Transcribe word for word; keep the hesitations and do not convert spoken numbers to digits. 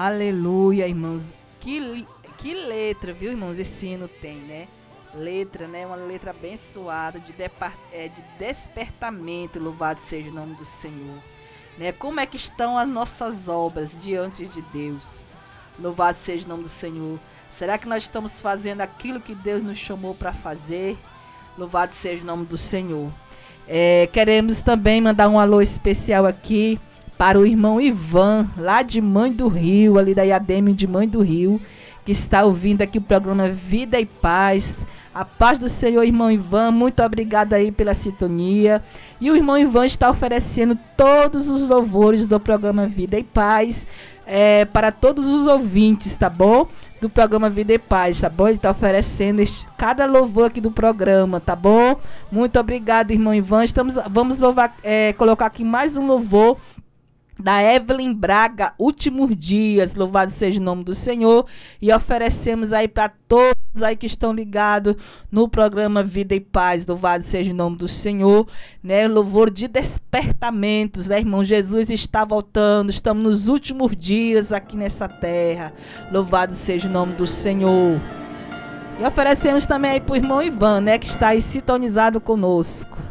Aleluia, irmãos. Que, li- que letra, viu, irmãos? Esse hino tem, né? Letra, né? Uma letra abençoada de, depar- é, de despertamento. Louvado seja o nome do Senhor. Né? Como é que estão as nossas obras diante de Deus? Louvado seja o nome do Senhor. Será que nós estamos fazendo aquilo que Deus nos chamou para fazer? Louvado seja o nome do Senhor. É, queremos também mandar um alô especial aqui para o irmão Ivan, lá de Mãe do Rio, ali da Iademe de Mãe do Rio, que está ouvindo aqui o programa Vida e Paz. A paz do Senhor, irmão Ivan, muito obrigado aí pela sintonia. E o irmão Ivan está oferecendo todos os louvores do programa Vida e Paz é, para todos os ouvintes, tá bom? Do programa Vida e Paz, tá bom? Ele está oferecendo este, cada louvor aqui do programa, tá bom? Muito obrigado, irmão Ivan. Estamos, vamos louvar, é, colocar aqui mais um louvor da Evelyn Braga, Últimos Dias, louvado seja o nome do Senhor, e oferecemos aí para todos aí que estão ligados no programa Vida e Paz, louvado seja o nome do Senhor, né, louvor de despertamentos, né, irmão, Jesus está voltando, estamos nos últimos dias aqui nessa terra, louvado seja o nome do Senhor. E oferecemos também aí para o irmão Ivan, né, que está aí sintonizado conosco.